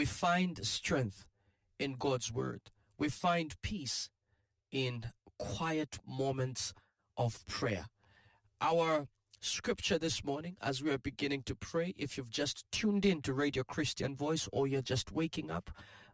We find strength in God's word. We find peace in quiet moments of prayer. Our scripture this morning, as we are beginning to pray, if you've just tuned in to Radio Christian Voice or you're just waking up,